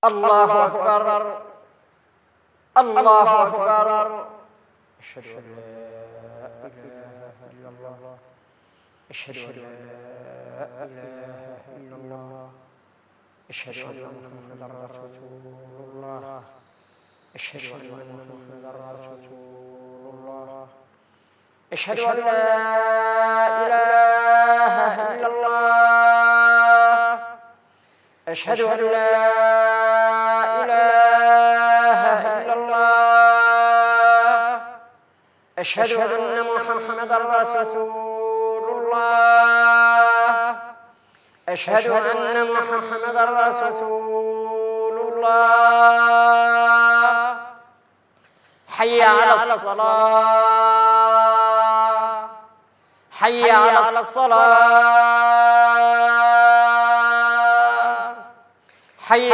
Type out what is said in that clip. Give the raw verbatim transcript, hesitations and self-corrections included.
الله أكبر الله أكبر. أشهد أن لا إله إلا الله أشهد أن لا إله إلا الله أشهد أن محمدا رسول الله أشهد أن محمدا رسول الله أشهد أن لا إله إلا الله أشهد أن لا إله إلا الله أشهد أن محمدا رسول الله أشهد أن محمدا رسول الله. حي على الصلاة حي على الصلاة حي